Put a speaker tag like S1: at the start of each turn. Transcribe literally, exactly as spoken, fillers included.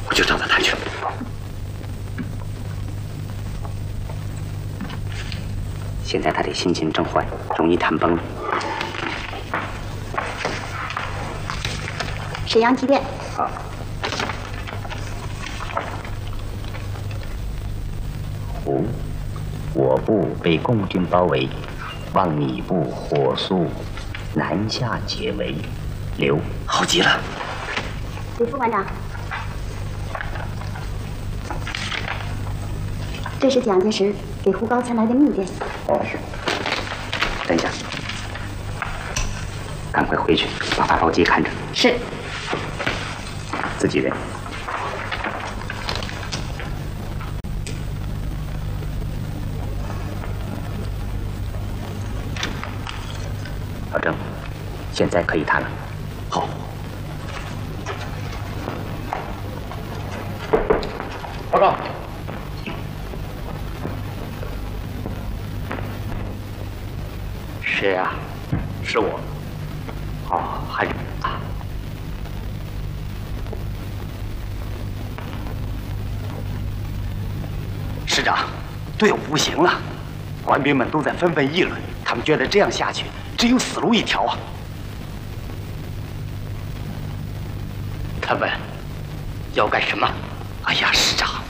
S1: 我就找他谈去。现在他的心情正坏，容易谈崩了。
S2: 沈阳几点？
S1: 好。胡，我部被共军包围，望你部火速南下解围。刘，好极了。
S2: 李副馆长，这是蒋介石给胡高参来的密电。
S1: 哦，是。等一下，赶快回去把发报机看着。
S2: 是。
S1: 自己人。老郑，现在可以谈了。好。报告。谁呀？是我。哦，还是啊。师长，队伍不行了，官兵们都在纷纷议论，他们觉得这样下去只有死路一条啊。他们要干什么？哎呀，师长，